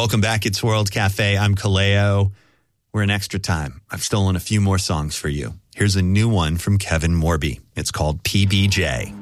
Welcome back. It's World Cafe. I'm Kaleo. We're in extra time. I've stolen a few more songs for you. Here's a new one from Kevin Morby. It's called PBJ.